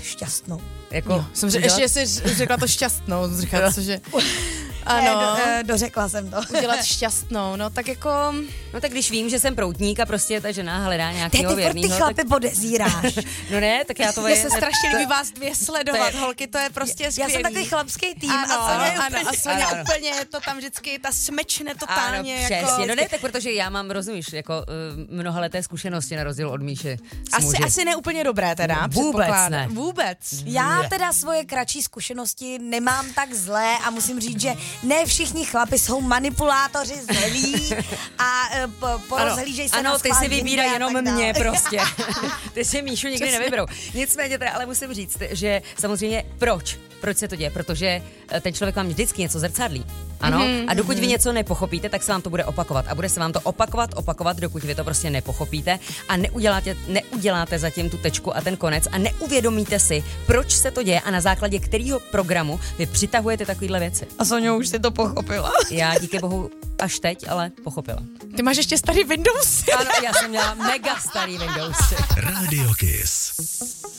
šťastnou. Jako, ještě jsi řekla to šťastnou, říkala, cože... Ano. Dořekla jsem to. Udělat šťastnou, no tak jako... No tak když vím, že jsem proutník a prostě ta žena hledá nějakýho věrnýho. Ty chlapy podezíráš. No ne, tak já to... Mně se strašně líbí vás dvě sledovat, holky, to je prostě skvělý. Já jsem takový chlapský tým. A Soňa úplně to tam vždycky, ta smečne totálně. Ano, přesně, jako... no ne, tak protože já mám, rozumíš, jako mnohaleté zkušenosti na rozdíl od Míše. Asi ne úplně dobré teda, vůbec ne. Vůbec. Já teda svoje kratší zkušenosti nemám tak zlé a musím říct, že ne všichni chlapi jsou manipulátoři zlí a porozhlížej se na ano, ty si vybírají jenom mě prostě. Ty si Míšu nikdy nevyberou. Nicméně teda, ale musím říct, že samozřejmě proč se to děje? Protože ten člověk vám vždycky něco zrcadlí. Ano, a dokud vy něco nepochopíte, tak se vám to bude opakovat. A bude se vám to opakovat, dokud vy to prostě nepochopíte a neuděláte zatím tu tečku a ten konec a neuvědomíte si, proč se to děje a na základě kterého programu vy přitahujete takovýhle věci. A Soňo, už si to pochopila. Já díky bohu až teď, ale pochopila. Ty máš ještě starý Windows? Ano, já jsem měla mega starý Windows. Radio Kiss.